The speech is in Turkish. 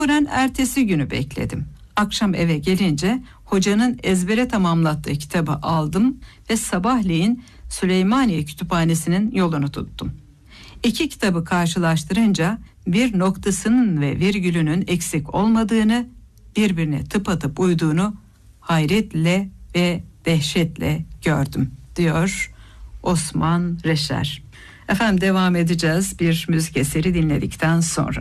Mecburen ertesi günü bekledim. Akşam eve gelince hocanın ezbere tamamlattığı kitabı aldım ve sabahleyin Süleymaniye Kütüphanesi'nin yolunu tuttum. İki kitabı karşılaştırınca bir noktasının ve virgülünün eksik olmadığını, birbirine tıpatıp uyduğunu hayretle ve dehşetle gördüm, diyor Osman Reşer. Efendim, devam edeceğiz bir müzik eseri dinledikten sonra.